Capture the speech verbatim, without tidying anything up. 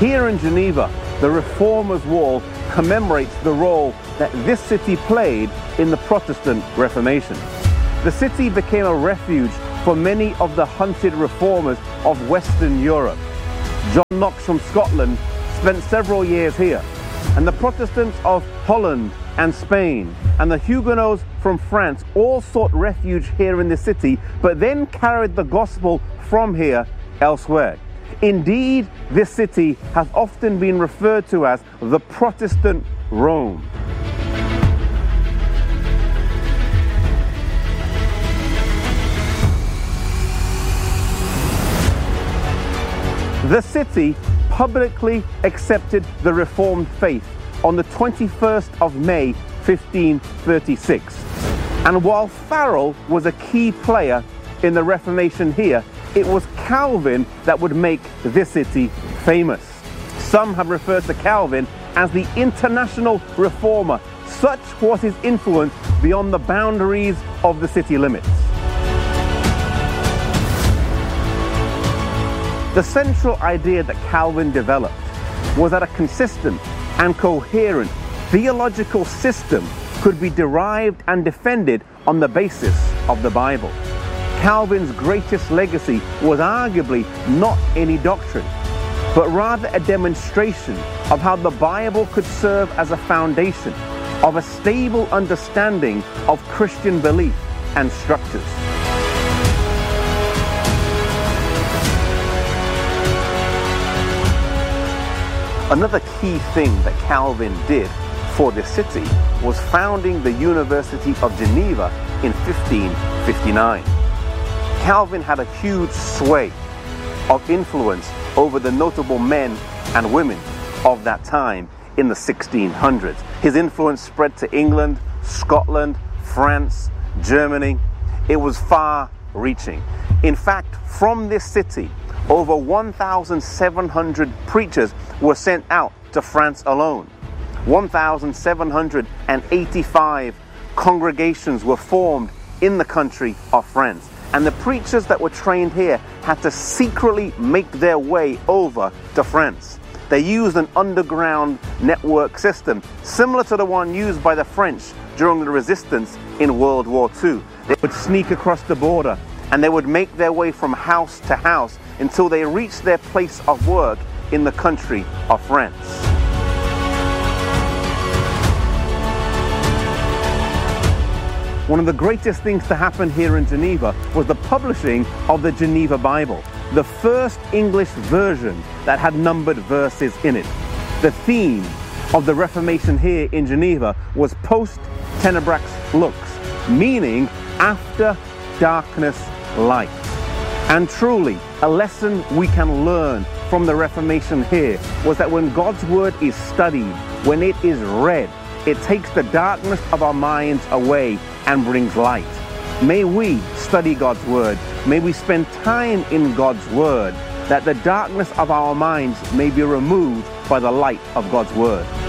Here in Geneva, the Reformers' Wall commemorates the role that this city played in the Protestant Reformation. The city became a refuge for many of the hunted reformers of Western Europe. John Knox from Scotland spent several years here, and the Protestants of Holland and Spain and the Huguenots from France all sought refuge here in the city, but then carried the gospel from here elsewhere. Indeed, this city has often been referred to as the Protestant Rome. The city publicly accepted the Reformed faith on the twenty-first of May fifteen thirty-six. And while Farel was a key player in the Reformation here, it was Calvin that would make this city famous. Some have referred to Calvin as the international reformer. Such was his influence beyond the boundaries of the city limits. The central idea that Calvin developed was that a consistent and coherent theological system could be derived and defended on the basis of the Bible. Calvin's greatest legacy was arguably not any doctrine, but rather a demonstration of how the Bible could serve as a foundation of a stable understanding of Christian belief and structures. Another key thing that Calvin did for this city was founding the University of Geneva in fifteen fifty-nine. Calvin had a huge sway of influence over the notable men and women of that time in the sixteen hundreds. His influence spread to England, Scotland, France, Germany. It was far-reaching. In fact, from this city, over one thousand seven hundred preachers were sent out to France alone. one thousand seven hundred eighty-five congregations were formed in the country of France. And the preachers that were trained here had to secretly make their way over to France. They used an underground network system similar to the one used by the French during the resistance in World War Two. They would sneak across the border and they would make their way from house to house until they reached their place of work in the country of France. One of the greatest things to happen here in Geneva was the publishing of the Geneva Bible, the first English version that had numbered verses in it. The theme of the Reformation here in Geneva was post tenebrax lux, meaning after darkness light. And truly, a lesson we can learn from the Reformation here was that when God's word is studied, when it is read, it takes the darkness of our minds away and brings light. May we study God's word. May we spend time in God's word, that the darkness of our minds may be removed by the light of God's word.